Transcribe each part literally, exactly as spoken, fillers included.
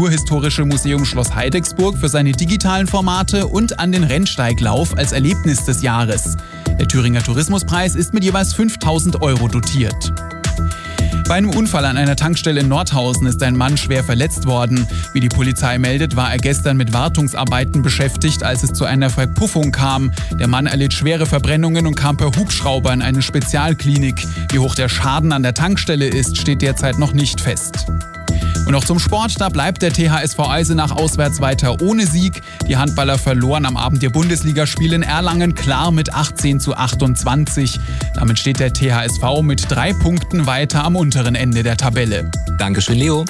Kulturhistorische Museum Schloss Heidexburg für seine digitalen Formate und an den Rennsteiglauf als Erlebnis des Jahres. Der Thüringer Tourismuspreis ist mit jeweils fünftausend Euro dotiert. Bei einem Unfall an einer Tankstelle in Nordhausen ist ein Mann schwer verletzt worden. Wie die Polizei meldet, war er gestern mit Wartungsarbeiten beschäftigt, als es zu einer Verpuffung kam. Der Mann erlitt schwere Verbrennungen und kam per Hubschrauber in eine Spezialklinik. Wie hoch der Schaden an der Tankstelle ist, steht derzeit noch nicht fest. Und noch zum Sport, da bleibt der T H S V Eisenach auswärts weiter ohne Sieg. Die Handballer verloren am Abend ihr Bundesligaspiel in Erlangen klar mit achtzehn zu achtundzwanzig. Damit steht der T H S V mit drei Punkten weiter am unteren Ende der Tabelle. Dankeschön, Leo.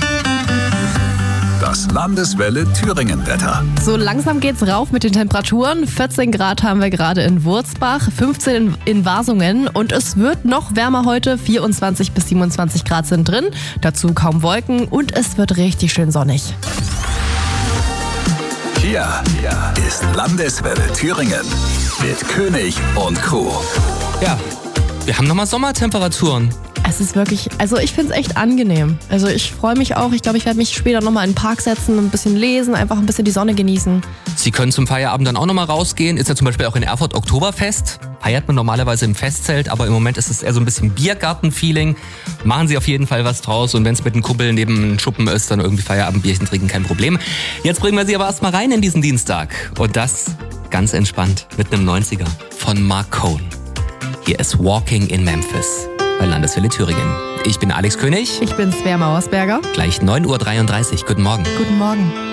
Das Landeswelle Thüringen-Wetter. So langsam geht's rauf mit den Temperaturen. vierzehn Grad haben wir gerade in Wurzbach, fünfzehn in, in Wasungen und es wird noch wärmer heute. vierundzwanzig bis siebenundzwanzig Grad sind drin, dazu kaum Wolken und es wird richtig schön sonnig. Hier, hier ist Landeswelle Thüringen mit König und Crew. Ja, wir haben nochmal Sommertemperaturen. Es ist wirklich, also ich finde es echt angenehm. Also ich freue mich auch. Ich glaube, ich werde mich später nochmal in den Park setzen, ein bisschen lesen, einfach ein bisschen die Sonne genießen. Sie können zum Feierabend dann auch nochmal rausgehen. Ist ja zum Beispiel auch in Erfurt Oktoberfest. Feiert man normalerweise im Festzelt, aber im Moment ist es eher so ein bisschen Biergarten-Feeling. Machen Sie auf jeden Fall was draus und wenn es mit einem Kumpel neben einem Schuppen ist, dann irgendwie Feierabendbierchen trinken, kein Problem. Jetzt bringen wir Sie aber erstmal rein in diesen Dienstag. Und das ganz entspannt mit einem neunziger von Mark Cohn. Hier ist Walking in Memphis bei Landeswelle Thüringen. Ich bin Alex König. Ich bin Svea Mauersberger. Gleich neun Uhr dreiunddreißig. Guten Morgen. Guten Morgen.